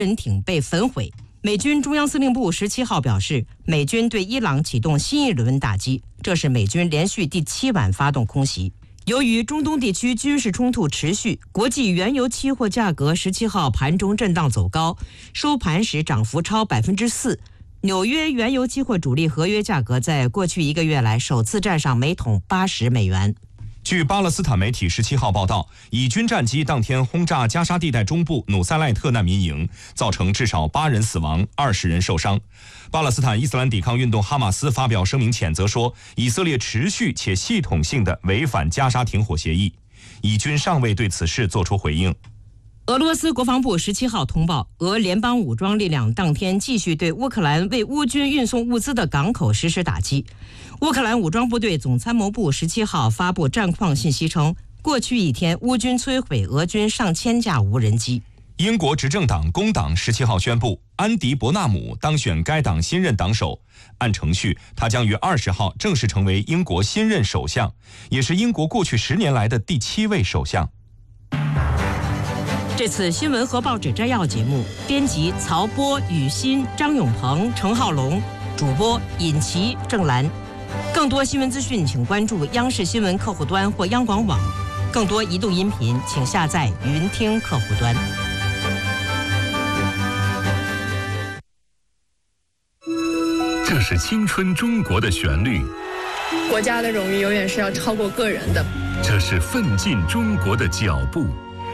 人艇被焚毁。美军中央司令部17号表示，美军对伊朗启动新一轮打击，这是美军连续第7晚发动空袭。由于中东地区军事冲突持续，国际原油期货价格17号盘中震荡走高，收盘时涨幅超4%。纽约原油期货主力合约价格在过去1个月来首次站上每桶80美元。 据巴勒斯坦媒体17号报道，以军战机当天轰炸加沙地带中部努塞赖特难民营，造成至少8人死亡，20人受伤。巴勒斯坦伊斯兰抵抗运动哈马斯发表声明谴责说，以色列持续且系统性地违反加沙停火协议，以军尚未对此事作出回应。 俄罗斯国防部17号通报，俄联邦武装力量当天继续对乌克兰为乌军运送物资的港口实施打击。乌克兰武装部队总参谋部17号发布战况信息称，过去1天乌军摧毁俄军上千架无人机。 英国执政党工党17号宣布，安迪·伯纳姆当选该党新任党首。按程序，他将于20号正式成为英国新任首相，也是英国过去10年来的第7位首相。 这次新闻和报纸摘要节目，编辑曹波、雨欣、张永鹏、程浩龙，主播尹琪、郑兰。更多新闻资讯，请关注央视新闻客户端或央广网。更多移动音频，请下载云听客户端。 这是青春中国的旋律， 国家的荣誉永远是要超过个人的。 这是奋进中国的脚步。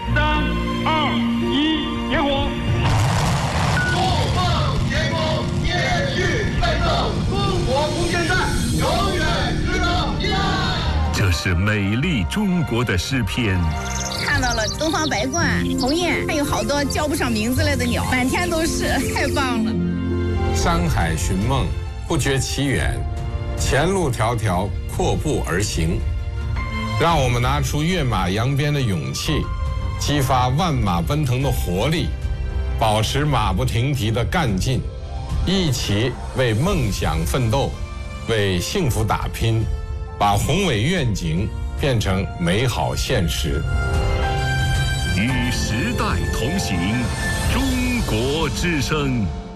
3、2、1，点火！ 怒放天空，延续奋斗，中国空间站永远值得依赖。 这是美丽中国的诗篇。 看到了东方白鹳、鸿雁，还有好多叫不上名字来的鸟，满天都是，太棒了。 山海寻梦，不觉其远，前路迢迢，阔步而行。让我们拿出跃马扬鞭的勇气，激发万马奔腾的活力，保持马不停蹄的干劲，一起为梦想奋斗，为幸福打拼，把宏伟愿景变成美好现实。 与时代同行，中国之声。